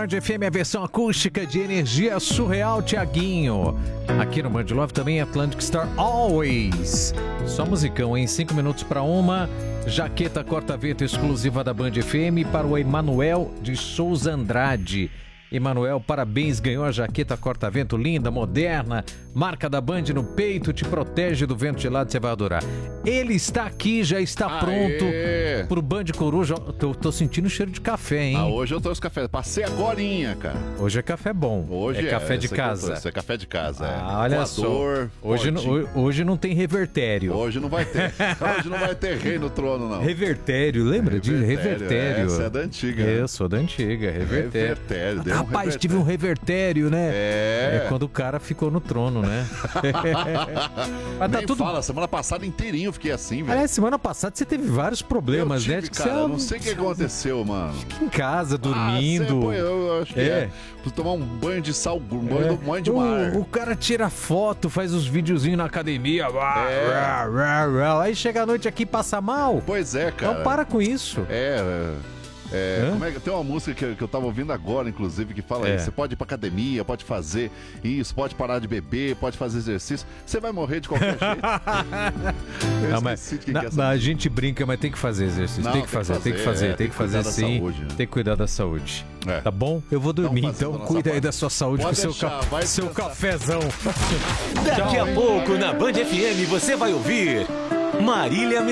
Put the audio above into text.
Band FM, a versão acústica de Energia Surreal, Thiaguinho. Aqui no Band Love também Atlantic Star Always. Só musicão, em 5 minutos para 1. Jaqueta corta-vento exclusiva da Band FM para o Emanuel de Souza Andrade. Emanuel, parabéns, ganhou a jaqueta corta-vento linda, moderna, marca da Band no peito, te protege do vento gelado, você vai adorar. Ele está aqui, já está pronto pro Band Coruja. Tô sentindo cheiro de café, hein? Hoje eu trouxe café, passei agorinha, cara. Hoje é café bom. Hoje é café de casa. Isso é café de casa, olha só. Hoje não tem revertério. Hoje não vai ter. Hoje não vai ter rei no trono, não. Revertério, lembra disso? Revertério. Essa é da antiga. Eu sou da antiga, revertério. Rapaz, tive um revertério, né? É quando o cara ficou no trono, né? Mas tá tudo... fala, semana passada inteirinho eu fiquei assim, velho. Semana passada você teve vários problemas, né? Cara, eu não sei o que aconteceu, mano. Fica em casa, dormindo. Eu acho que preciso tomar um banho de sal, um banho de mar. O cara tira foto, faz os videozinhos na academia. Aí chega a noite aqui e passa mal. Pois é, cara. Não para com isso. Como é que tem uma música que eu tava ouvindo agora, inclusive, que fala isso. Você pode ir pra academia, pode fazer isso, pode parar de beber, pode fazer exercício. Você vai morrer de qualquer jeito. A gente brinca, mas tem que fazer exercício. Tem que fazer sim. Saúde, né? Tem que cuidar da saúde. Tá bom? Eu vou dormir, então cuida aí da sua saúde com seu cafezão. Daqui a pouco na Band FM você vai ouvir Marília